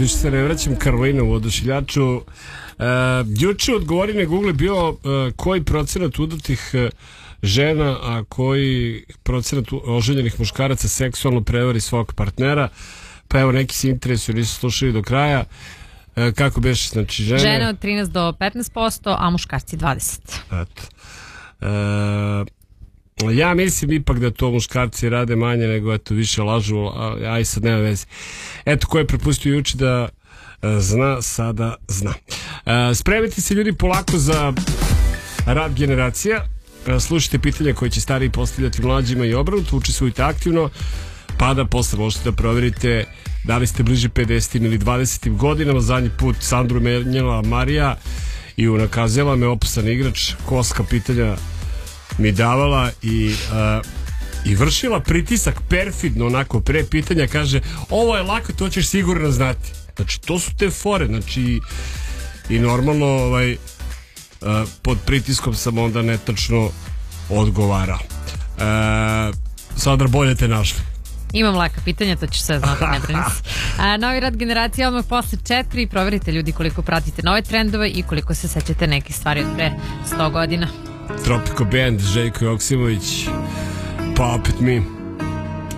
više se ne vraćam, Karolina u odušiljaču. Juče odgovori na Google bio koji procenat udatih žena, a koji procenat oženjenih muškaraca seksualno prevari svog partnera. Pa evo, neki se interesuju, nisu slušali do kraja. Kako beše, znači žene od 13 do 15%, a muškarci 20%. Eto. Ja mislim ipak da to muškarci rade manje, nego eto više lažu, aj sad nema veze. Eto, ko je prepustio juče da zna, sada zna. Spremite se ljudi polako za rad generacija. Slušajte pitanja koje će stariji postavljati mlađima i obrnuto, učestvujte aktivno, pa da posle možete da proverite da li ste bliže 50. ili 20. godinama. Zadnji put Sandru menjala Marija i unakazala me opasan igrač, koska pitanja mi davala i vršila pritisak perfidno, onako pre pitanja kaže ovo je lako, to ćeš sigurno znati. Znači to su te fore, znači i normalno pod pritiskom sam onda netačno odgovarao. Sandra, bolje te našli. Imam laka pitanja, to ćeš sve znati, ne brini se. Novi rad generacija odmah posle 4. Proverite ljudi koliko pratite nove trendove i koliko se sećate neke stvari od pre 100 godina. Tropico Band, Željko Joksimović, Pop It Me.